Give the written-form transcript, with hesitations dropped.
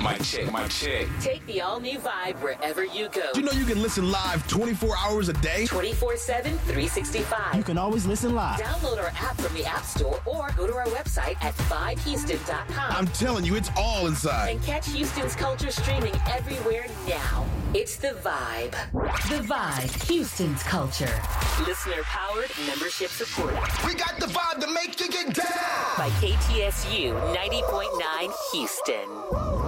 Mic check, mic check. Take the all-new Vibe wherever you go. You know you can listen live 24 hours a day? 24/7, 365. You can always listen live. Download our app from the App Store or go to our website at vibehouston.com. I'm telling you, it's all inside. And catch Houston's culture streaming everywhere now. It's The Vibe. The Vibe, Houston's culture. Listener-powered, membership-supported. We got the vibe to make you get down. By KTSU 90.9 Houston.